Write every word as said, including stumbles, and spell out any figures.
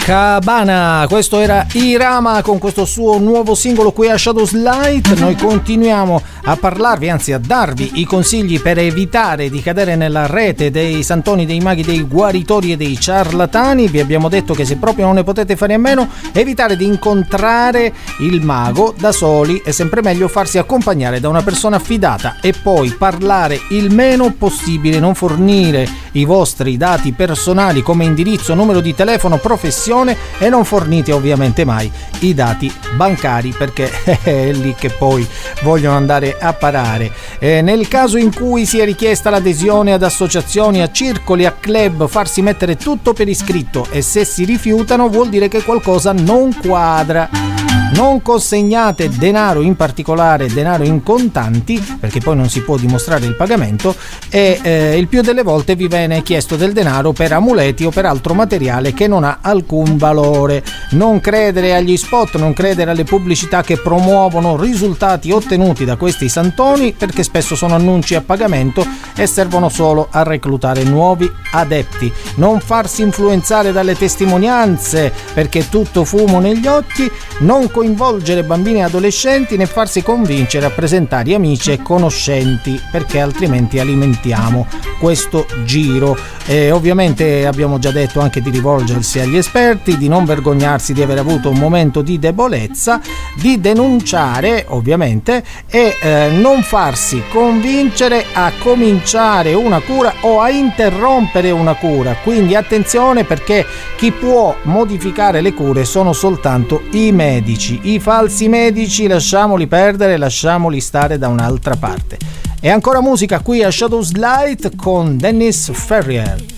Cabana, questo era Irama con questo suo nuovo singolo qui a Shadows Light. Noi continuiamo a parlarvi, anzi a darvi i consigli per evitare di cadere nella rete dei santoni, dei maghi, dei guaritori e dei ciarlatani. Vi abbiamo detto che se proprio non ne potete fare a meno, evitare di incontrare il mago da soli, è sempre meglio farsi accompagnare da una persona affidata e poi parlare il meno possibile, non fornire i vostri dati personali come indirizzo, numero di telefono, professione, e non fornite ovviamente mai i dati bancari, perché è lì che poi vogliono andare a parare. Eh, nel caso in cui sia richiesta l'adesione ad associazioni, a circoli, a club, farsi mettere tutto per iscritto, e se si rifiutano vuol dire che qualcosa non quadra. Non consegnate denaro, in particolare denaro in contanti, perché poi non si può dimostrare il pagamento, e eh, il più delle volte vi viene chiesto del denaro per amuleti o per altro materiale che non ha alcun valore. Non credere agli spot, non credere alle pubblicità che promuovono risultati ottenuti da questi santoni, perché spesso sono annunci a pagamento e servono solo a reclutare nuovi adepti. Non farsi influenzare dalle testimonianze, perché è tutto fumo negli occhi. Non coinvolgere bambini e adolescenti, né farsi convincere a presentare amici e conoscenti, perché altrimenti alimentiamo questo giro. E ovviamente abbiamo già detto anche di rivolgersi agli esperti, di non vergognarsi di aver avuto un momento di debolezza, di denunciare ovviamente, e eh, non farsi convincere a cominciare una cura o a interrompere una cura. Quindi attenzione, perché chi può modificare le cure sono soltanto i medici. I falsi medici lasciamoli perdere, lasciamoli stare da un'altra parte. E ancora musica qui a Shadows Light con Dennis Ferrier.